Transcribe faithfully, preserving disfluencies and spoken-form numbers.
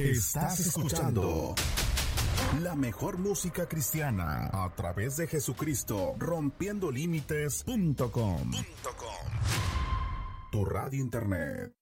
Estás escuchando la mejor música cristiana a través de Jesucristo, rompiendo límites punto com. Tu radio internet.